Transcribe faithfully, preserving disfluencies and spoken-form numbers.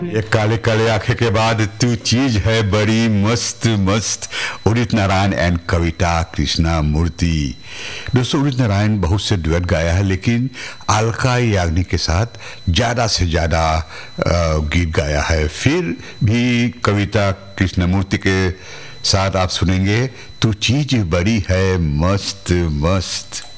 ये काले काले आंखें के बाद तू चीज है बड़ी मस्त मस्त। उदित नारायण एंड कविता कृष्णा मूर्ति। दोस्तों, उदित नारायण बहुत से डुएट गाया है, लेकिन अलका याग्निक के साथ ज़्यादा से ज़्यादा गीत गाया है। फिर भी कविता कृष्णा मूर्ति के साथ आप सुनेंगे तू चीज बड़ी है मस्त मस्त।